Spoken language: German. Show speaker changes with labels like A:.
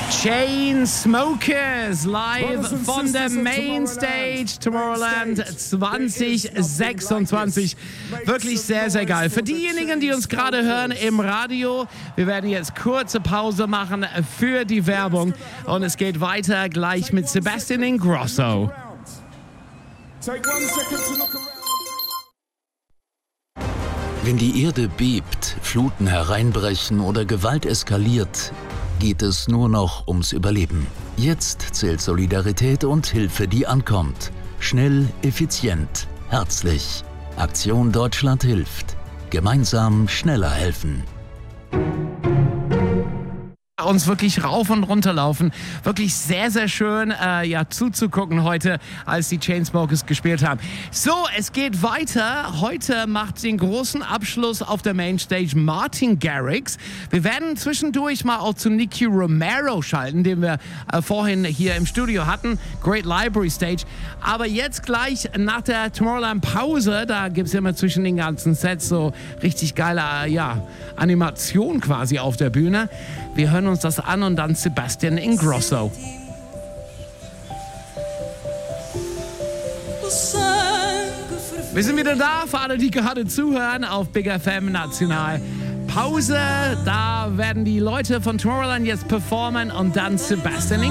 A: Chainsmokers live von der Mainstage Tomorrowland 2026. Wirklich sehr, sehr geil. Für diejenigen, die uns gerade hören im Radio, wir werden jetzt kurze Pause machen für die Werbung und es geht weiter gleich mit Sebastian Ingrosso.
B: Wenn die Erde bebt, Fluten hereinbrechen oder Gewalt eskaliert, geht es nur noch ums Überleben. Jetzt zählt Solidarität und Hilfe, die ankommt. Schnell, effizient, herzlich. Aktion Deutschland hilft. Gemeinsam schneller helfen.
A: Uns wirklich rauf und runter laufen. Wirklich sehr, sehr schön zuzugucken heute, als die Chainsmokers gespielt haben. So, es geht weiter. Heute macht den großen Abschluss auf der Mainstage Martin Garrix. Wir werden zwischendurch mal auch zu Nicky Romero schalten, den wir vorhin hier im Studio hatten. Great Library Stage. Aber jetzt gleich nach der Tomorrowland Pause, da gibt es immer zwischen den ganzen Sets so richtig geile Animation quasi auf der Bühne. Wir hören uns das an und dann Sebastian Ingrosso. Wir sind wieder da für alle, die gerade zuhören auf Big FM National. Pause, da werden die Leute von Tomorrowland jetzt performen und dann Sebastian